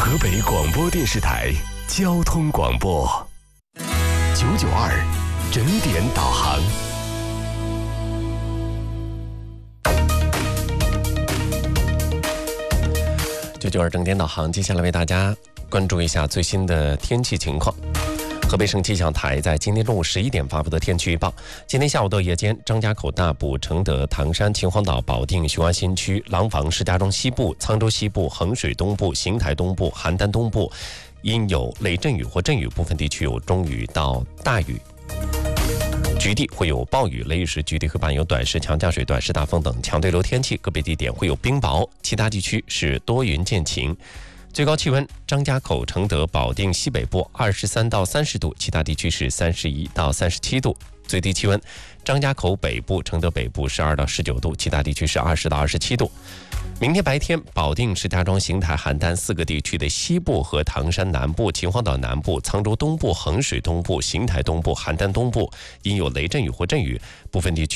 河北广播电视台交通广播992整点导航。992整点导航，接下来为大家关注一下最新的天气情况。河北省气象台在今天中午11点发布的天气预报：今天下午到夜间，张家口、大埔、承德、唐山、秦皇岛、保定、雄安新区、廊坊、石家庄西部、沧州西部、衡水东部、邢台东部、邯郸东部因有雷阵雨或阵雨，部分地区有中雨到大雨。局地会有暴雨，雷雨时局地会伴有短时强降水、短时大风等强对流天气，个别地点会有冰雹，其他地区是多云见晴。最高气温，张家口、承德、保定西北部23到30度，其他地区是31到37度。最低气温，张家口北部、承德北部12到19度，其他地区是20到27度。明天白天，保定、石家庄、邢台、邯郸4个地区的西部和唐山南部、秦皇岛南部、沧州东部、衡水东部、邢台东部、邯郸东部因有雷阵雨或阵雨，部分地区